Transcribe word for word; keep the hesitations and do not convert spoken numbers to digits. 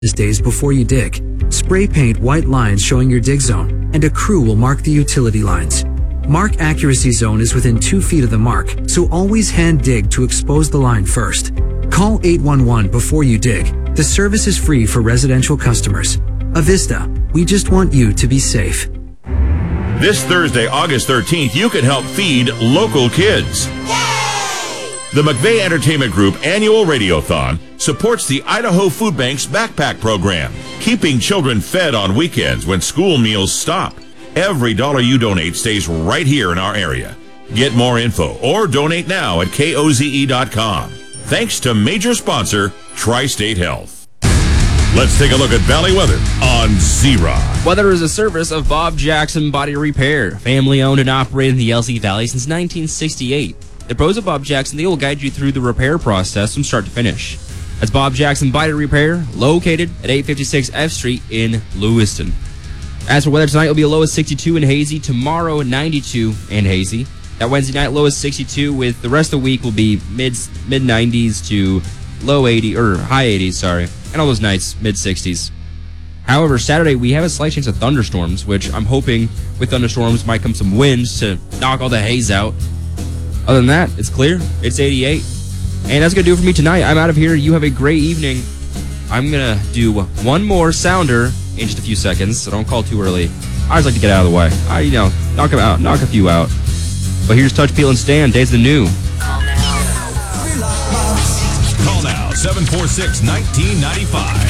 days before you dig. Spray paint white lines showing your dig zone, and a crew will mark the utility lines. Mark accuracy zone is within two feet of the mark, so always hand dig to expose the line first. Call eight one one before you dig. The service is free for residential customers. Avista, we just want you to be safe. This Thursday, August thirteenth, you can help feed local kids. The McVeigh Entertainment Group Annual Radiothon supports the Idaho Food Bank's backpack program, keeping children fed on weekends when school meals stop. Every dollar you donate stays right here in our area. Get more info or donate now at K O Z E dot com. Thanks to major sponsor, Tri-State Health. Let's take a look at Valley weather on Z-Rock. Weather is a service of Bob Jackson Body Repair, family owned and operated in the L Z Valley since nineteen sixty-eight. The pros of Bob Jackson, they will guide you through the repair process from start to finish. That's Bob Jackson Body Repair, located at eight fifty-six F Street in Lewiston. As for weather tonight, it'll be a low of sixty-two and hazy. Tomorrow, ninety-two and hazy. That Wednesday night, low is sixty-two, with the rest of the week will be mid mid nineties to low eighty or high eighties, sorry, and all those nights mid sixties. However, Saturday we have a slight chance of thunderstorms, which I'm hoping with thunderstorms might come some winds to knock all the haze out. Other than that, it's clear. It's eighty-eight. And that's going to do it for me tonight. I'm out of here. You have a great evening. I'm going to do one more sounder in just a few seconds, so don't call too early. I always like to get out of the way. I, you know, knock them out, knock a few out. But here's Touch, Peel, and Stand. Days of the New. Call now, seven four six, one nine nine five.